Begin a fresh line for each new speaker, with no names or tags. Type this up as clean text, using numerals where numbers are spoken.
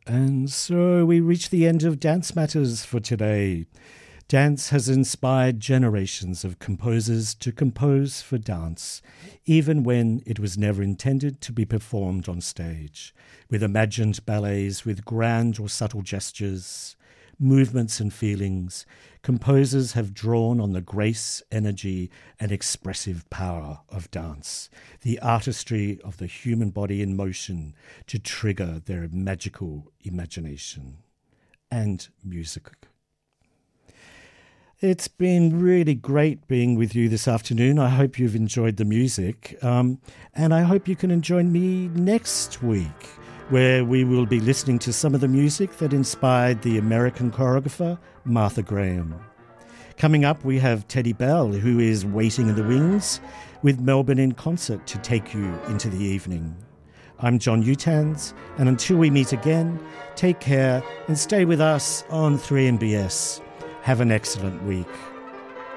And so we reach the end of Dance Matters for today. Dance has inspired generations of composers to compose for dance, even when it was never intended to be performed on stage, with imagined ballets with grand or subtle gestures, movements and feelings. Composers have drawn on the grace, energy, and expressive power of dance, the artistry of the human body in motion to trigger their magical imagination and music. It's been really great being with you this afternoon. I hope you've enjoyed the music, and I hope you can join me next week, where we will be listening to some of the music that inspired the American choreographer Martha Graham. Coming up, we have Teddy Bell, who is waiting in the wings, with Melbourne in concert to take you into the evening. I'm John Utans, and until we meet again, take care and stay with us on 3MBS. Have an excellent week.